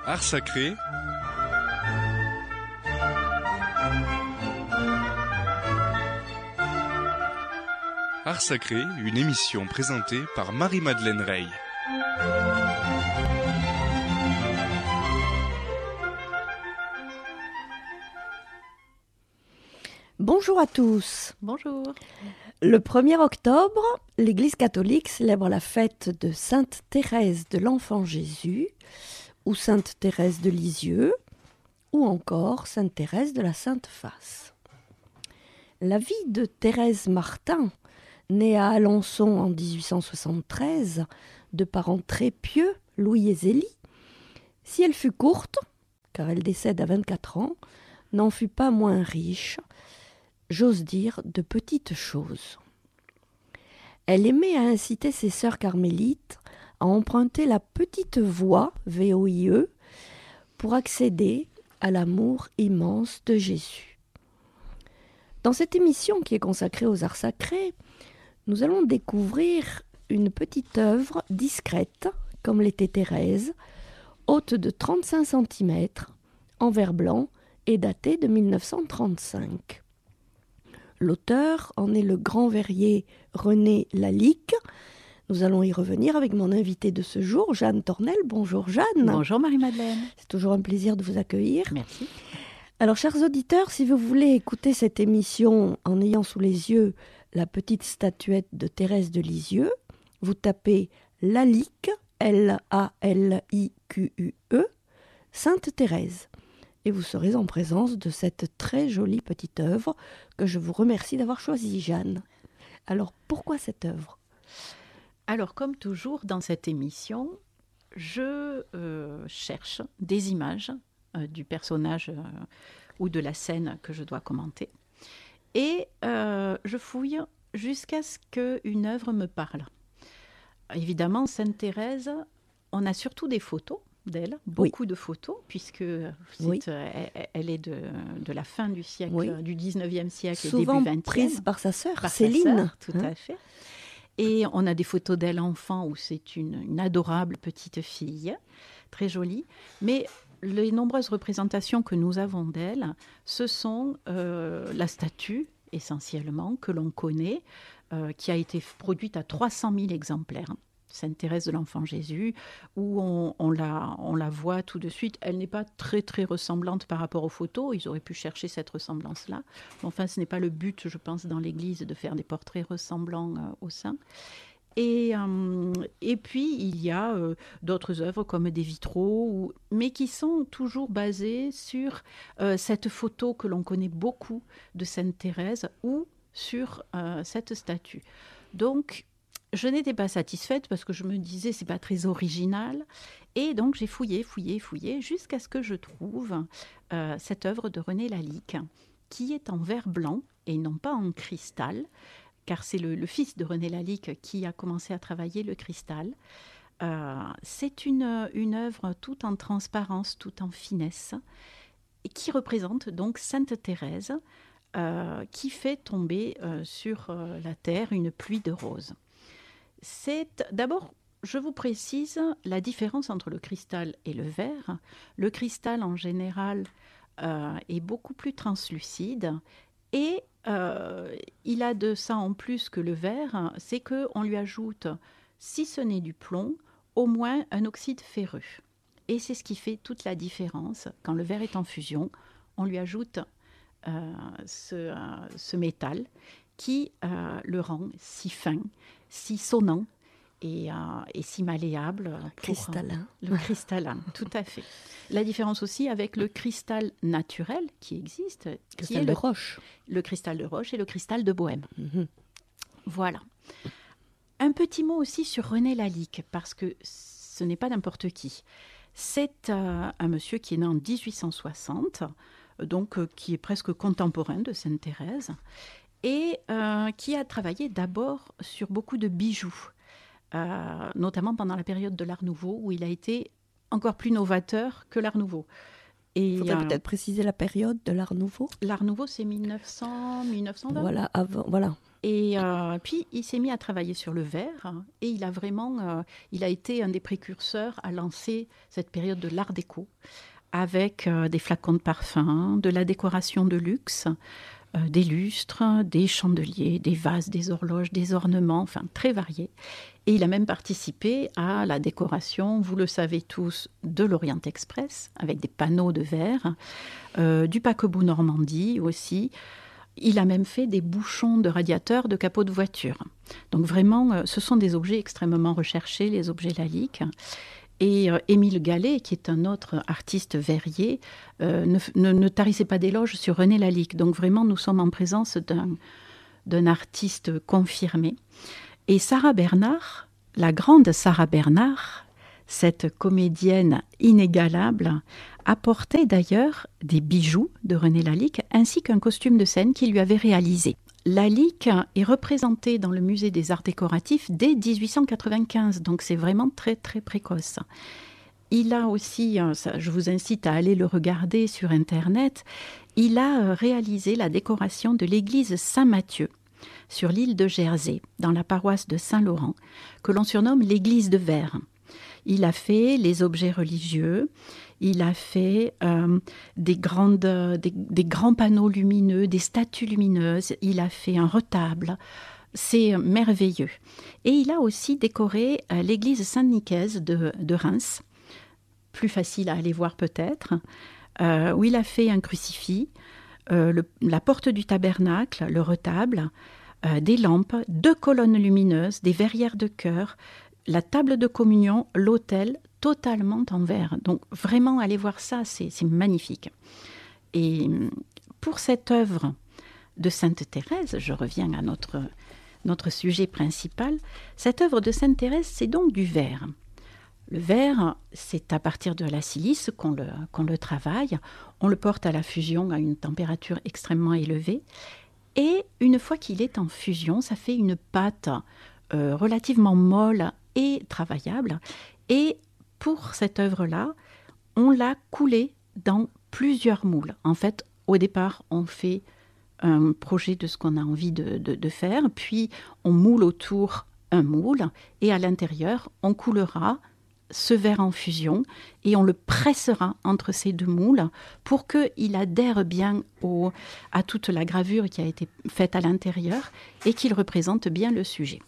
Art sacré. Art sacré, une émission présentée par Marie-Madeleine Rey. Bonjour à tous. Bonjour. Le 1er octobre, l'Église catholique célèbre la fête de Sainte Thérèse de l'Enfant Jésus, ou Sainte Thérèse de Lisieux, ou encore Sainte Thérèse de la Sainte Face. La vie de Thérèse Martin, née à Alençon en 1873, de parents très pieux, Louis et Zélie, si elle fut courte, car elle décède à 24 ans, n'en fut pas moins riche, j'ose dire de petites choses. Elle aimait à inciter ses sœurs carmélites à emprunter la petite voie, VOIE, pour accéder à l'amour immense de Jésus. Dans cette émission qui est consacrée aux arts sacrés, nous allons découvrir une petite œuvre discrète, comme l'était Thérèse, haute de 35 cm, en verre blanc et datée de 1935. L'auteur en est le grand verrier René Lalique. Nous allons y revenir avec mon invité de ce jour, Jeanne Tornel. Bonjour Jeanne. Bonjour Marie-Madeleine. C'est toujours un plaisir de vous accueillir. Merci. Alors, chers auditeurs, si vous voulez écouter cette émission en ayant sous les yeux la petite statuette de Thérèse de Lisieux, vous tapez Lalique, L-A-L-I-Q-U-E, Sainte Thérèse. Et vous serez en présence de cette très jolie petite œuvre que je vous remercie d'avoir choisie, Jeanne. Alors, pourquoi cette œuvre ? Alors, comme toujours dans cette émission, je cherche des images du personnage ou de la scène que je dois commenter. Et je fouille jusqu'à ce qu'une œuvre me parle. Évidemment, Sainte Thérèse, on a surtout des photos d'elle, beaucoup de photos, puisque elle est de la fin du siècle, du 19e siècle, souvent début 20e. Prise par sa sœur, Céline. Tout à fait. Et on a des photos d'elle enfant où c'est une adorable petite fille, très jolie. Mais les nombreuses représentations que nous avons d'elle, ce sont la statue, essentiellement, que l'on connaît, qui a été produite à 300 000 exemplaires. Sainte Thérèse de l'Enfant Jésus, où on la voit tout de suite. Elle n'est pas très, très ressemblante par rapport aux photos. Ils auraient pu chercher cette ressemblance-là. Mais enfin, ce n'est pas le but, je pense, dans l'Église, de faire des portraits ressemblants aux saints. Et puis, il y a d'autres œuvres comme des vitraux, mais qui sont toujours basées sur cette photo que l'on connaît beaucoup de Sainte Thérèse ou sur cette statue. Donc, je n'étais pas satisfaite parce que je me disais c'est pas très original. Et donc, j'ai fouillé jusqu'à ce que je trouve cette œuvre de René Lalique qui est en verre blanc et non pas en cristal, car c'est le fils de René Lalique qui a commencé à travailler le cristal. C'est une œuvre toute en transparence, toute en finesse, et qui représente donc Sainte Thérèse, qui fait tomber sur la terre une pluie de roses. D'abord, je vous précise la différence entre le cristal et le verre. Le cristal, en général, est beaucoup plus translucide et il a de ça en plus que le verre, c'est qu'on lui ajoute, si ce n'est du plomb, au moins un oxyde ferreux. Et c'est ce qui fait toute la différence. Quand le verre est en fusion, on lui ajoute ce métal qui le rend si fin, si sonnant et si malléable. Cristallin. Le cristallin, tout à fait. La différence aussi avec le cristal naturel qui existe, qui est de roche. Le cristal de roche et le cristal de Bohême. Mm-hmm. Voilà. Un petit mot aussi sur René Lalique, parce que ce n'est pas n'importe qui. C'est un monsieur qui est né en 1860, donc qui est presque contemporain de Sainte Thérèse, et qui a travaillé d'abord sur beaucoup de bijoux, notamment pendant la période de l'Art Nouveau, où il a été encore plus novateur que l'Art Nouveau. Il faudrait peut-être préciser la période de l'Art Nouveau. L'Art Nouveau, c'est 1900, 1920. Voilà, avant, voilà. Et puis, il s'est mis à travailler sur le verre et il a été un des précurseurs à lancer cette période de l'art déco avec des flacons de parfum, de la décoration de luxe, des lustres, des chandeliers, des vases, des horloges, des ornements, enfin très variés. Et il a même participé à la décoration, vous le savez tous, de l'Orient Express avec des panneaux de verre, du paquebot Normandie aussi. Il a même fait des bouchons de radiateurs de capot de voiture. Donc vraiment, ce sont des objets extrêmement recherchés, les objets Lalique. Et Émile Gallet, qui est un autre artiste verrier, ne tarissait pas d'éloges sur René Lalique. Donc vraiment, nous sommes en présence d'un artiste confirmé. Et Sarah Bernard, la grande Sarah Bernard, cette comédienne inégalable, apportait d'ailleurs des bijoux de René Lalique ainsi qu'un costume de scène qu'il lui avait réalisé. Lalique est représenté dans le musée des arts décoratifs dès 1895, donc c'est vraiment très très précoce. Il a aussi, je vous incite à aller le regarder sur Internet, il a réalisé la décoration de l'église Saint-Mathieu sur l'île de Jersey, dans la paroisse de Saint-Laurent, que l'on surnomme l'église de verre. Il a fait les objets religieux, il a fait des grands panneaux lumineux, des statues lumineuses, il a fait un retable. C'est merveilleux. Et il a aussi décoré l'église Sainte-Nicaise de Reims, plus facile à aller voir peut-être, où il a fait un crucifix, la porte du tabernacle, le retable, des lampes, 2 colonnes lumineuses, des verrières de chœur, la table de communion, l'autel, totalement en verre. Donc vraiment, allez voir ça, c'est magnifique. Et pour cette œuvre de Sainte Thérèse, je reviens à notre sujet principal, cette œuvre de Sainte Thérèse, c'est donc du verre. Le verre, c'est à partir de la silice qu'on le travaille. On le porte à la fusion à une température extrêmement élevée. Et une fois qu'il est en fusion, ça fait une pâte relativement molle et travaillable. Et pour cette œuvre-là, on l'a coulée dans plusieurs moules. En fait, au départ, on fait un projet de ce qu'on a envie de faire, puis on moule autour un moule, et à l'intérieur, on coulera ce verre en fusion et on le pressera entre ces 2 moules pour qu'il adhère bien à toute la gravure qui a été faite à l'intérieur et qu'il représente bien le sujet.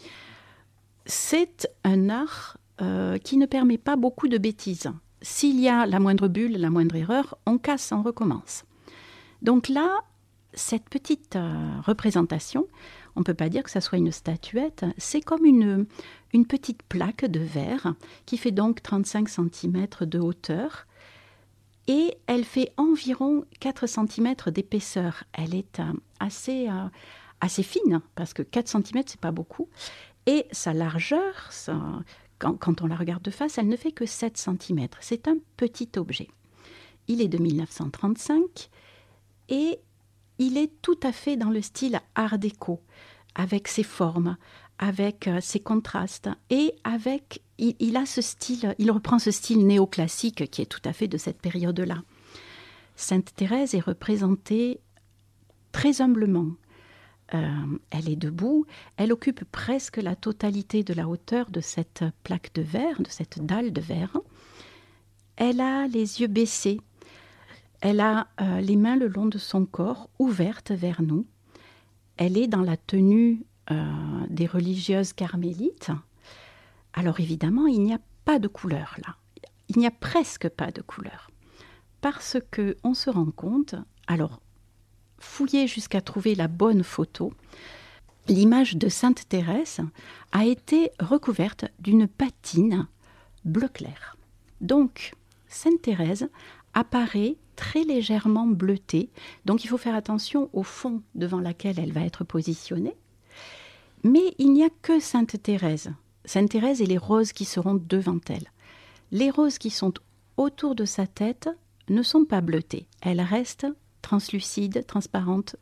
C'est un art qui ne permet pas beaucoup de bêtises. S'il y a la moindre bulle, la moindre erreur, on casse, on recommence. Donc là, cette petite représentation, on ne peut pas dire que ça soit une statuette, c'est comme une petite plaque de verre qui fait donc 35 cm de hauteur et elle fait environ 4 cm d'épaisseur. Elle est assez fine parce que 4 cm, c'est pas beaucoup. Et sa largeur, quand on la regarde de face, elle ne fait que 7 cm. C'est un petit objet. Il est de 1935 et il est tout à fait dans le style art déco, avec ses formes, avec ses contrastes, et il a ce style, il reprend ce style néoclassique qui est tout à fait de cette période-là. Sainte Thérèse est représentée très humblement. Elle est debout, elle occupe presque la totalité de la hauteur de cette plaque de verre, de cette dalle de verre. Elle a les yeux baissés. Elle a les mains le long de son corps, ouvertes vers nous. Elle est dans la tenue des religieuses carmélites. Alors évidemment, il n'y a pas de couleur là. Il n'y a presque pas de couleur. Parce qu'on se rend compte, alors fouiller jusqu'à trouver la bonne photo, l'image de Sainte Thérèse a été recouverte d'une patine bleu clair. Donc, Sainte Thérèse apparaît très légèrement bleutée, donc il faut faire attention au fond devant lequel elle va être positionnée. Mais il n'y a que Sainte Thérèse. Sainte Thérèse et les roses qui seront devant elle. Les roses qui sont autour de sa tête ne sont pas bleutées. Elles restent translucides, transparentes,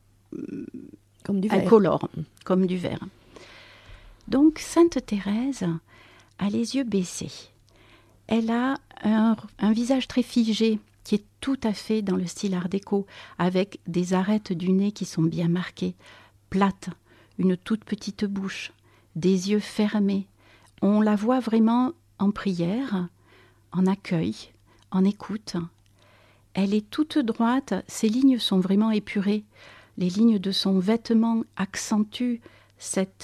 comme du verre. incolores, comme du verre. Donc Sainte Thérèse a les yeux baissés. Elle a un visage très figé, qui est tout à fait dans le style art déco, avec des arêtes du nez qui sont bien marquées, plates, une toute petite bouche, des yeux fermés. On la voit vraiment en prière, en accueil, en écoute. Elle est toute droite, ses lignes sont vraiment épurées. Les lignes de son vêtement accentuent cette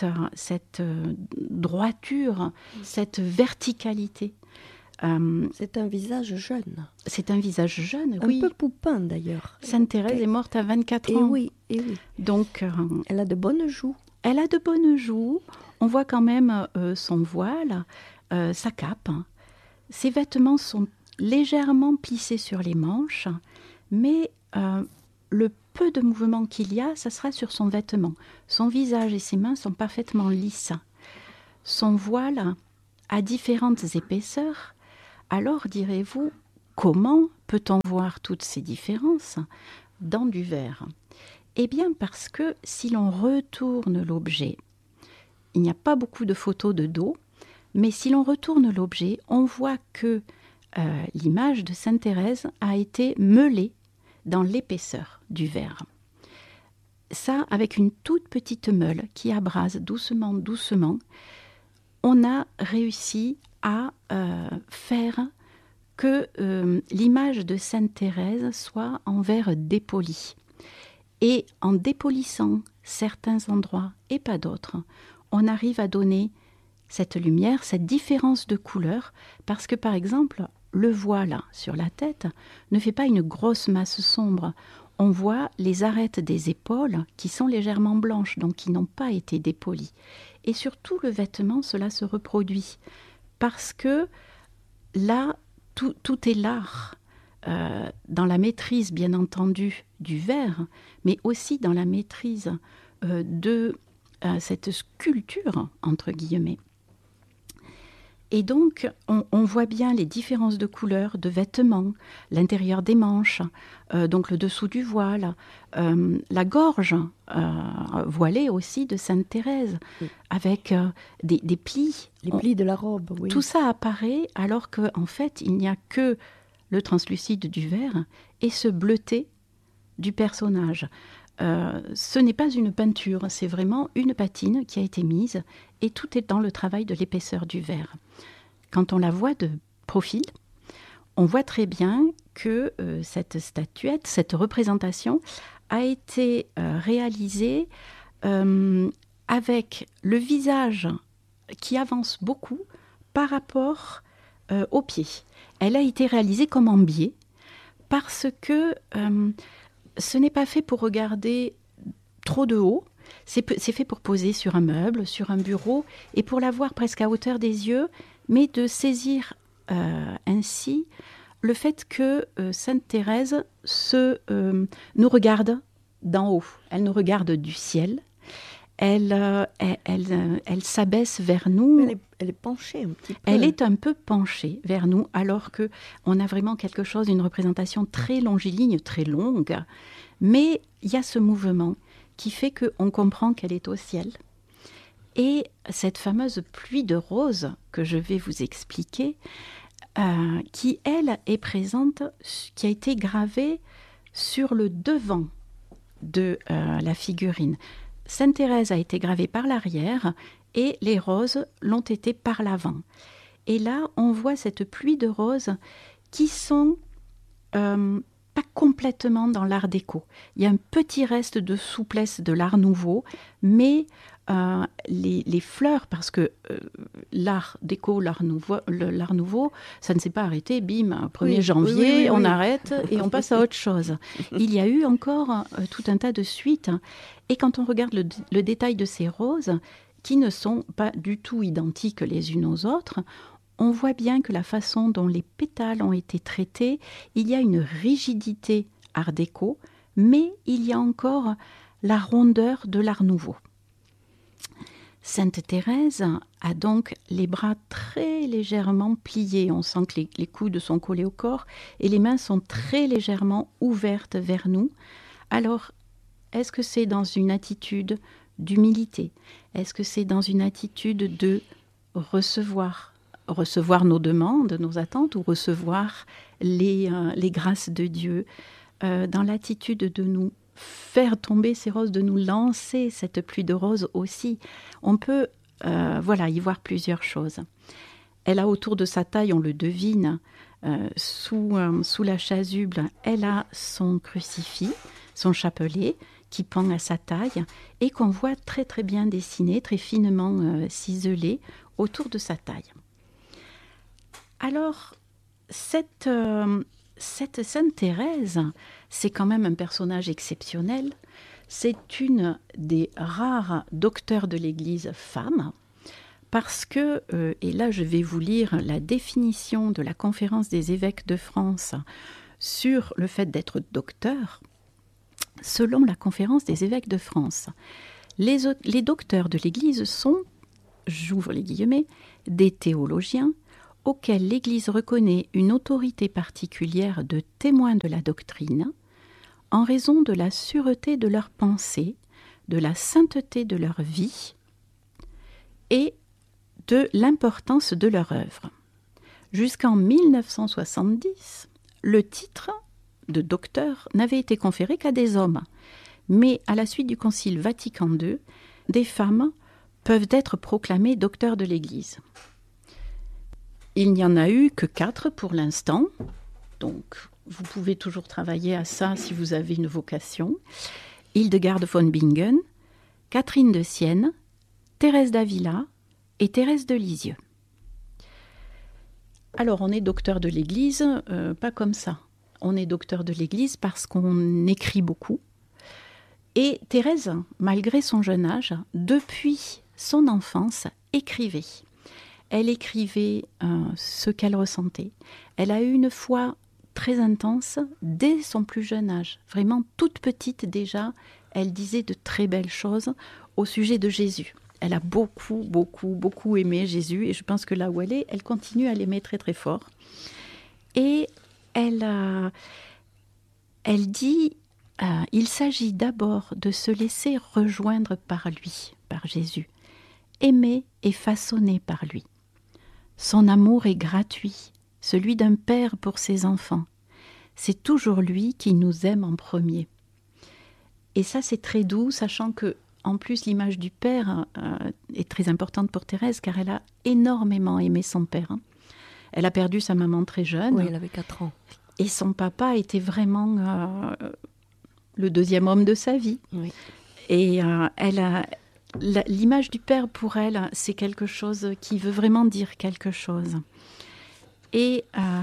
droiture, cette verticalité. C'est un visage jeune. C'est un visage jeune, Un oui. peu poupin d'ailleurs. Sainte Thérèse est morte à 24 Et ans. oui, et oui. Donc, Elle a de bonnes joues. elle a de bonnes joues. On voit quand même son voile, sa cape. Ses vêtements sont légèrement plissés sur les manches, mais le peu de mouvement qu'il y a, ça sera sur son vêtement. Son visage et ses mains sont parfaitement lisses. Son voile a différentes épaisseurs. Alors, direz-vous, comment peut-on voir toutes ces différences dans du verre ? Eh bien, parce que si l'on retourne l'objet, il n'y a pas beaucoup de photos de dos, mais si l'on retourne l'objet, on voit que l'image de Sainte Thérèse a été meulée dans l'épaisseur du verre. Ça, avec une toute petite meule qui abrase doucement, doucement, on a réussi à faire que l'image de Sainte Thérèse soit en verre dépoli. Et en dépolissant certains endroits et pas d'autres, on arrive à donner cette lumière, cette différence de couleur, parce que par exemple, le voile sur la tête ne fait pas une grosse masse sombre. On voit les arêtes des épaules qui sont légèrement blanches, donc qui n'ont pas été dépolies. Et sur tout le vêtement, cela se reproduit, parce que là, tout est l'art, dans la maîtrise, bien entendu, du verre, mais aussi dans la maîtrise de cette sculpture, entre guillemets. Et donc, on voit bien les différences de couleurs, de vêtements, l'intérieur des manches, donc le dessous du voile, la gorge voilée aussi de Sainte Thérèse, avec des plis. Les plis de la robe, oui. Tout ça apparaît alors qu'en fait, il n'y a que le translucide du verre et ce bleuté du personnage. Ce n'est pas une peinture, c'est vraiment une patine qui a été mise et tout est dans le travail de l'épaisseur du verre. Quand on la voit de profil, on voit très bien que cette statuette, cette représentation a été réalisée avec le visage qui avance beaucoup par rapport aux pieds. Elle a été réalisée comme en biais parce que ce n'est pas fait pour regarder trop de haut, c'est fait pour poser sur un meuble, sur un bureau, et pour la voir presque à hauteur des yeux, mais de saisir ainsi le fait que Sainte Thérèse nous regarde d'en haut. Elle nous regarde du ciel. Elle s'abaisse vers nous. Elle est penchée un petit peu. Elle est un peu penchée vers nous, alors qu'on a vraiment quelque chose, une représentation très longiligne, très longue. Mais il y a ce mouvement qui fait qu'on comprend qu'elle est au ciel. Et cette fameuse pluie de roses que je vais vous expliquer, qui, elle, est présente, qui a été gravée sur le devant de la figurine. Sainte Thérèse a été gravée par l'arrière et les roses l'ont été par l'avant. Et là, on voit cette pluie de roses qui sont pas complètement dans l'art déco. Il y a un petit reste de souplesse de l'art nouveau, mais les fleurs, parce que l'art déco, l'art nouveau, ça ne s'est pas arrêté, bim, 1er janvier, on arrête et on passe à autre chose. Il y a eu encore tout un tas de suites. Et quand on regarde le détail de ces roses, qui ne sont pas du tout identiques les unes aux autres, on voit bien que la façon dont les pétales ont été traités, il y a une rigidité art déco, mais il y a encore la rondeur de l'art nouveau. Sainte Thérèse a donc les bras très légèrement pliés. On sent que les coudes sont collés au corps et les mains sont très légèrement ouvertes vers nous. Alors, est-ce que c'est dans une attitude d'humilité? Est-ce que c'est dans une attitude de recevoir nos demandes, nos attentes, ou recevoir les grâces de Dieu, dans l'attitude de nous faire tomber ces roses, de nous lancer cette pluie de roses aussi. On peut y voir plusieurs choses. Elle a autour de sa taille, on le devine, sous la chasuble, elle a son crucifix, son chapelet, qui pend à sa taille et qu'on voit très très bien dessiné, très finement ciselé autour de sa taille. Alors, cette Sainte Thérèse, c'est quand même un personnage exceptionnel. C'est une des rares docteurs de l'Église femmes, parce que, et là je vais vous lire la définition de la Conférence des évêques de France sur le fait d'être docteur. Selon la Conférence des évêques de France, les docteurs de l'Église sont, j'ouvre les guillemets, des théologiens auxquels l'Église reconnaît une autorité particulière de témoins de la doctrine en raison de la sûreté de leurs pensées, de la sainteté de leur vie et de l'importance de leur œuvre. Jusqu'en 1970, le titre de docteur n'avait été conféré qu'à des hommes. Mais à la suite du Concile Vatican II, des femmes peuvent être proclamées docteurs de l'Église. Il n'y en a eu que 4 pour l'instant, donc vous pouvez toujours travailler à ça si vous avez une vocation. Hildegarde von Bingen, Catherine de Sienne, Thérèse d'Avila et Thérèse de Lisieux. Alors on est docteur de l'Église, pas comme ça. On est docteur de l'Église parce qu'on écrit beaucoup. Et Thérèse, malgré son jeune âge, depuis son enfance, écrivait. Elle écrivait ce qu'elle ressentait. Elle a eu une foi très intense dès son plus jeune âge. Vraiment toute petite déjà, elle disait de très belles choses au sujet de Jésus. Elle a beaucoup, beaucoup, beaucoup aimé Jésus et je pense que là où elle continue à l'aimer très, très fort. Et elle dit, il s'agit d'abord de se laisser rejoindre par lui, par Jésus, aimé et façonné par lui. Son amour est gratuit, celui d'un père pour ses enfants. C'est toujours lui qui nous aime en premier. Et ça, c'est très doux, sachant que, en plus, l'image du père est très importante pour Thérèse, car elle a énormément aimé son père. Elle a perdu sa maman très jeune. Oui, elle avait 4 ans. Et son papa était vraiment le deuxième homme de sa vie. Oui. Et l'image du père pour elle, c'est quelque chose qui veut vraiment dire quelque chose. Et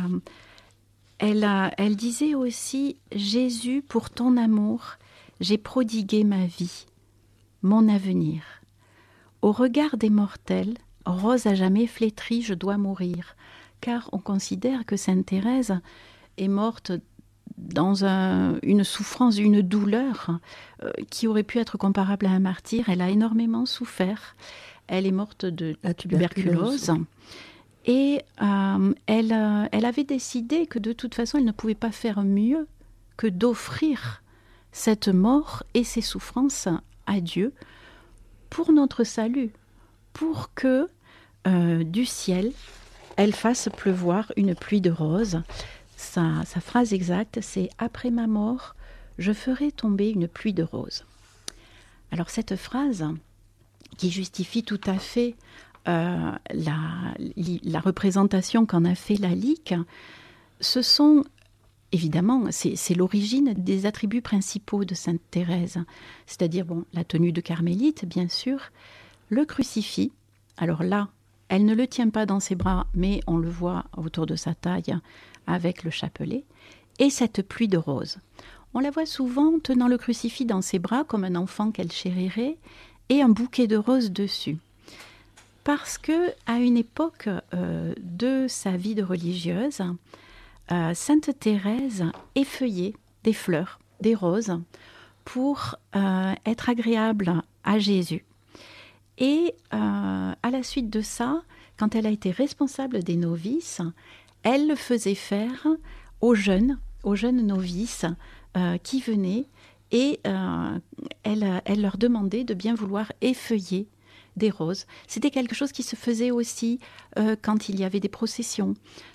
elle disait aussi, Jésus, pour ton amour, j'ai prodigué ma vie, mon avenir. Au regard des mortels, rose à jamais flétrie, je dois mourir. Car on considère que Sainte Thérèse est morte dans une souffrance, une douleur qui aurait pu être comparable à un martyr. Elle a énormément souffert. Elle est morte de tuberculose. Et elle avait décidé que de toute façon, elle ne pouvait pas faire mieux que d'offrir cette mort et ces souffrances à Dieu pour notre salut, pour que du ciel, elle fasse pleuvoir une pluie de roses. Sa phrase exacte, c'est « Après ma mort, je ferai tomber une pluie de roses ». Alors cette phrase, qui justifie tout à fait la représentation qu'en a fait Lalique, ce sont, évidemment, c'est l'origine des attributs principaux de Sainte Thérèse, c'est-à-dire la tenue de carmélite, bien sûr, le crucifix. Alors là, elle ne le tient pas dans ses bras, mais on le voit autour de sa taille avec le chapelet, et cette pluie de roses. On la voit souvent tenant le crucifix dans ses bras comme un enfant qu'elle chérirait, et un bouquet de roses dessus. Parce que à une époque de sa vie de religieuse, Sainte Thérèse effeuillait des fleurs, des roses, pour être agréable à Jésus. Et à la suite de ça, quand elle a été responsable des novices, elle le faisait faire aux jeunes novices qui venaient et elle leur demandait de bien vouloir effeuiller des roses. C'était quelque chose qui se faisait aussi quand il y avait des processions,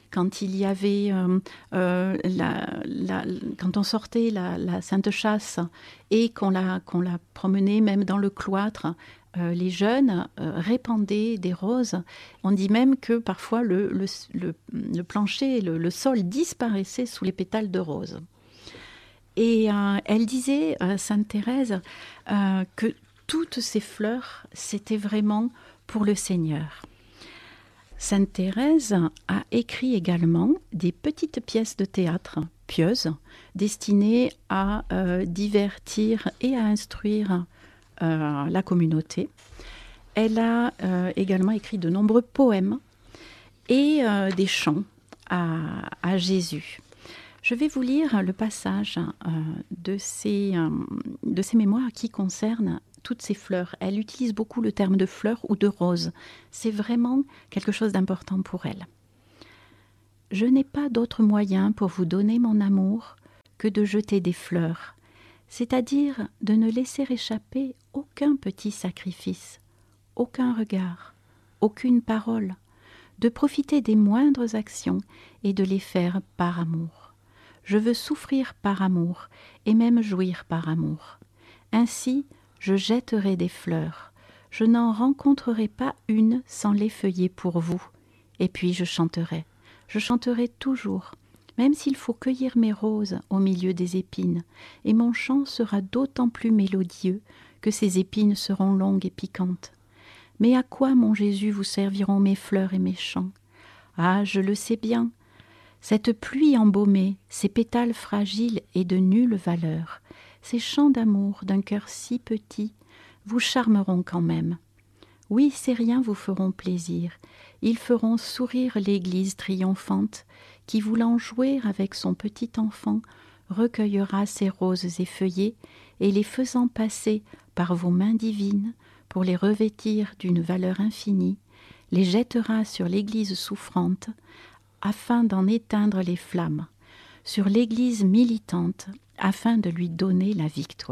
quand il y avait, quand on sortait la Sainte Chasse et qu'on la promenait même dans le cloître, les jeunes répandaient des roses. On dit même que parfois le plancher, le sol disparaissait sous les pétales de roses. Et elle disait, Sainte Thérèse, que toutes ces fleurs, c'était vraiment pour le Seigneur. Sainte Thérèse a écrit également des petites pièces de théâtre pieuses destinées à divertir et à instruire la communauté. Elle a également écrit de nombreux poèmes et des chants à Jésus. Je vais vous lire le passage de ces mémoires qui concernent toutes ces fleurs. Elle utilise beaucoup le terme de fleurs ou de roses. C'est vraiment quelque chose d'important pour elle. « Je n'ai pas d'autre moyen pour vous donner mon amour que de jeter des fleurs, c'est-à-dire de ne laisser échapper aucun petit sacrifice, aucun regard, aucune parole, de profiter des moindres actions et de les faire par amour. Je veux souffrir par amour et même jouir par amour. Ainsi, je jetterai des fleurs. Je n'en rencontrerai pas une sans l'effeuiller pour vous. Et puis je chanterai. Je chanterai toujours, même s'il faut cueillir mes roses au milieu des épines. Et mon chant sera d'autant plus mélodieux que ces épines seront longues et piquantes. Mais à quoi, mon Jésus, vous serviront mes fleurs et mes chants? Ah, je le sais bien. Cette pluie embaumée, ces pétales fragiles et de nulle valeur, ces chants d'amour d'un cœur si petit, vous charmeront quand même. Oui, ces riens vous feront plaisir. Ils feront sourire l'Église triomphante, qui, voulant jouer avec son petit enfant, recueillera ses roses effeuillées et les faisant passer par vos mains divines pour les revêtir d'une valeur infinie, les jettera sur l'Église souffrante, afin d'en éteindre les flammes, sur l'Église militante, afin de lui donner la victoire. »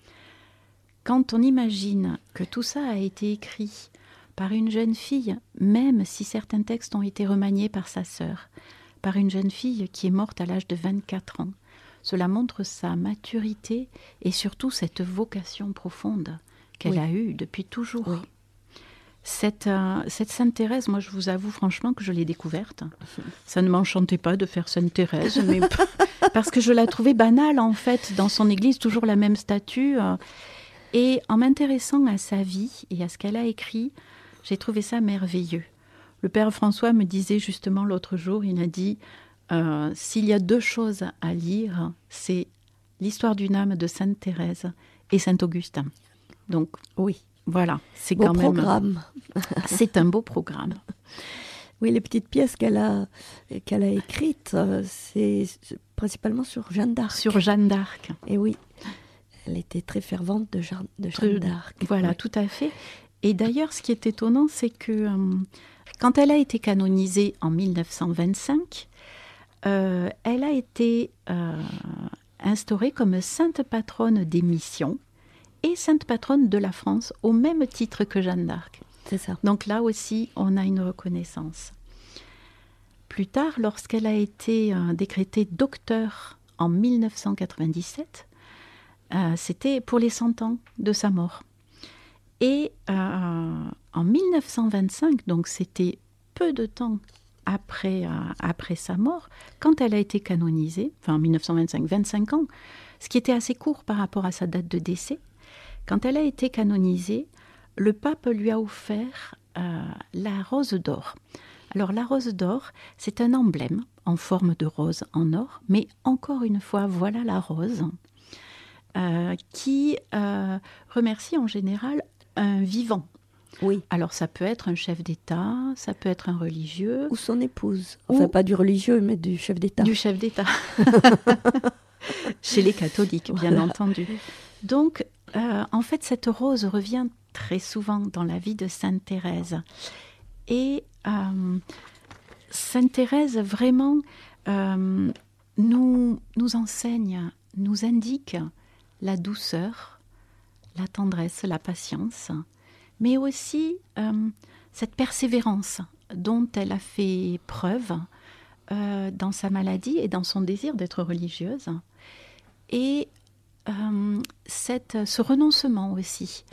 Quand on imagine que tout ça a été écrit par une jeune fille, même si certains textes ont été remaniés par sa sœur, par une jeune fille qui est morte à l'âge de 24 ans, cela montre sa maturité et surtout cette vocation profonde qu'elle a eue depuis toujours. Oui. Cette Sainte Thérèse, moi je vous avoue franchement que je l'ai découverte. Ça ne m'enchantait pas de faire Sainte Thérèse, mais parce que je la trouvais banale en fait, dans son église, toujours la même statue. Et en m'intéressant à sa vie et à ce qu'elle a écrit, j'ai trouvé ça merveilleux. Le Père François me disait justement l'autre jour, il a dit s'il y a 2 choses à lire, c'est l'histoire d'une âme de Sainte Thérèse et Saint Augustin. Donc oui. Voilà, c'est beau quand même... programme. C'est un beau programme. Oui, les petites pièces qu'elle a écrites, c'est principalement sur Jeanne d'Arc. Sur Jeanne d'Arc. Et oui, elle était très fervente de Jeanne d'Arc. Voilà, oui. Tout à fait. Et d'ailleurs, ce qui est étonnant, c'est que quand elle a été canonisée en 1925, elle a été instaurée comme sainte patronne des missions et sainte patronne de la France, au même titre que Jeanne d'Arc. C'est ça. Donc là aussi, on a une reconnaissance. Plus tard, lorsqu'elle a été décrétée docteur en 1997, c'était pour les 100 ans de sa mort. Et en 1925, donc c'était peu de temps après sa mort, quand elle a été canonisée, enfin en 1925, 25 ans, ce qui était assez court par rapport à sa date de décès, quand elle a été canonisée, le pape lui a offert la rose d'or. Alors la rose d'or, c'est un emblème en forme de rose en or, mais encore une fois, voilà la rose qui remercie en général un vivant. Oui. Alors ça peut être un chef d'État, ça peut être un religieux. Ou son épouse. Enfin, pas du religieux, mais du chef d'État. Du chef d'État. Chez les catholiques, bien entendu. Donc, en fait, cette rose revient très souvent dans la vie de Sainte Thérèse. Et Sainte Thérèse, vraiment, nous enseigne, nous indique la douceur, la tendresse, la patience, mais aussi cette persévérance dont elle a fait preuve dans sa maladie et dans son désir d'être religieuse. Et ce renoncement aussi,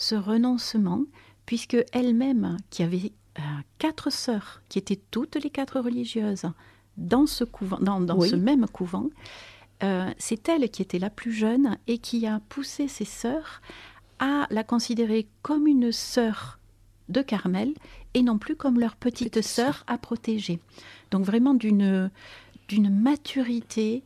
puisque elle-même, qui avait 4 sœurs, qui étaient toutes les 4 religieuses, dans ce couvent, dans ce même couvent, c'est elle qui était la plus jeune et qui a poussé ses sœurs à la considérer comme une sœur de Carmel et non plus comme leur petite sœur à protéger. Donc vraiment d'une maturité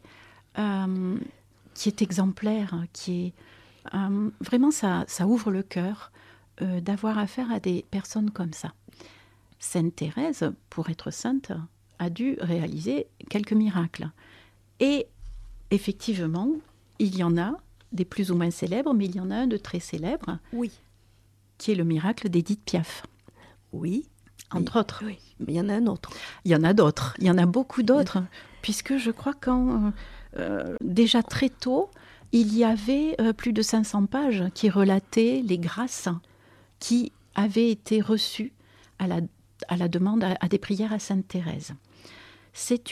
qui est exemplaire, qui est vraiment ça ouvre le cœur d'avoir affaire à des personnes comme ça. Sainte Thérèse, pour être sainte, a dû réaliser quelques miracles. Et effectivement, il y en a des plus ou moins célèbres, mais il y en a un de très célèbre, qui est le miracle d'Édith Piaf. Oui. Entre autres. Oui, mais il y en a un autre. Il y en a d'autres, il y en a beaucoup d'autres, puisque je crois qu'en déjà très tôt, il y avait plus de 500 pages qui relataient les grâces qui avaient été reçues à la demande, à des prières à Sainte Thérèse. C'est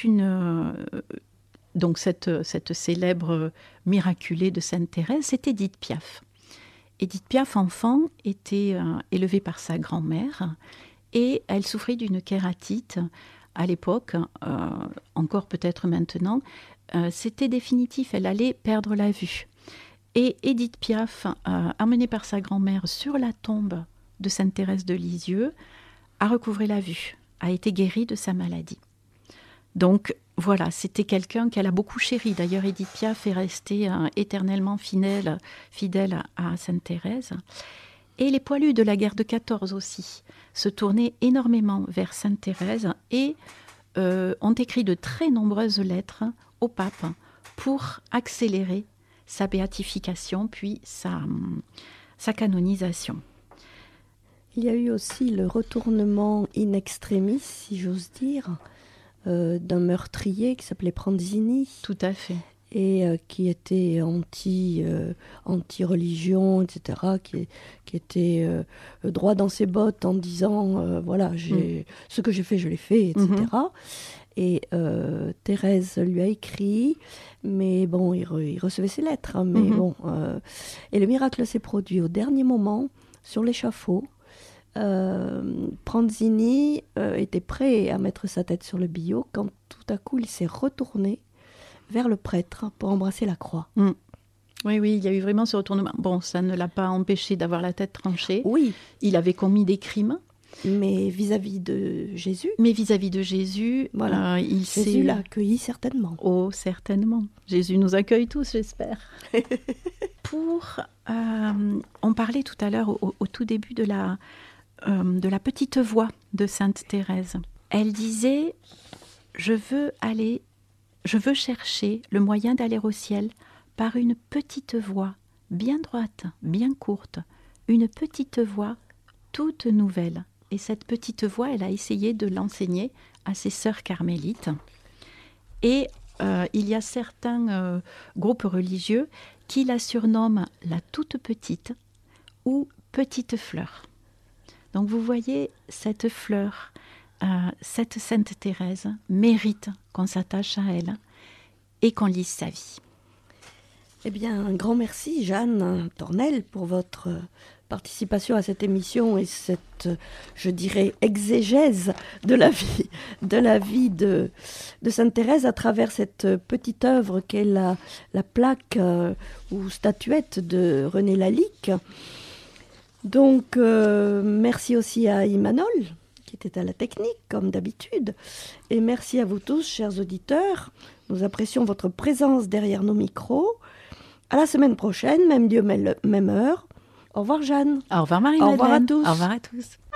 donc cette célèbre miraculée de Sainte Thérèse, c'est Édith Piaf. Édith Piaf, enfant, était élevée par sa grand-mère et elle souffrait d'une kératite à l'époque, encore peut-être maintenant. C'était définitif, elle allait perdre la vue. Et Édith Piaf, emmenée par sa grand-mère sur la tombe de Sainte Thérèse de Lisieux, a recouvré la vue, a été guérie de sa maladie. Donc voilà, c'était quelqu'un qu'elle a beaucoup chéri. D'ailleurs, Édith Piaf est restée éternellement fidèle à Sainte Thérèse. Et les poilus de la guerre de 14 aussi se tournaient énormément vers Sainte Thérèse et ont écrit de très nombreuses lettres au pape pour accélérer sa béatification puis sa canonisation. Il y a eu aussi le retournement in extremis, si j'ose dire, d'un meurtrier qui s'appelait Pranzini. Tout à fait. Et qui était anti-religion, etc., qui était droit dans ses bottes en disant, voilà, ce que j'ai fait, je l'ai fait, etc. Et Thérèse lui a écrit, mais bon, il recevait ses lettres, hein, mais bon. Et le miracle s'est produit au dernier moment, sur l'échafaud. Pranzini était prêt à mettre sa tête sur le billot quand tout à coup il s'est retourné vers le prêtre pour embrasser la croix. Oui, il y a eu vraiment ce retournement. Bon, ça ne l'a pas empêché d'avoir la tête tranchée. Oui. Il avait commis des crimes. Mais vis-à-vis de Jésus. Voilà, Jésus l'a accueilli certainement. Oh, certainement. Jésus nous accueille tous, j'espère. On parlait tout à l'heure, au tout début de la petite voix de Sainte Thérèse. Elle disait « Je veux chercher le moyen d'aller au ciel par une petite voie, bien droite, bien courte, une petite voie toute nouvelle. » Et cette petite voie, elle a essayé de l'enseigner à ses sœurs carmélites. Et il y a certains groupes religieux qui la surnomment la toute petite ou petite fleur. Donc vous voyez, cette fleur, cette Sainte Thérèse mérite qu'on s'attache à elle et qu'on lise sa vie. Eh bien, un grand merci, Jeanne Tornel, pour votre participation à cette émission et cette, je dirais, exégèse de la vie de Sainte Thérèse à travers cette petite œuvre qu'est la plaque ou statuette de René Lalique. Donc, merci aussi à Imanol, qui était à la technique, comme d'habitude. Et merci à vous tous, chers auditeurs. Nous apprécions votre présence derrière nos micros. À la semaine prochaine, même lieu, même heure. Au revoir Jeanne. Au revoir Marie-Madeleine. Au revoir à tous. Au revoir à tous.